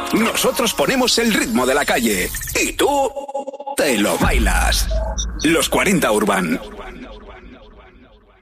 Nosotros ponemos el ritmo de la calle y tú te lo bailas. Los 40 Urban.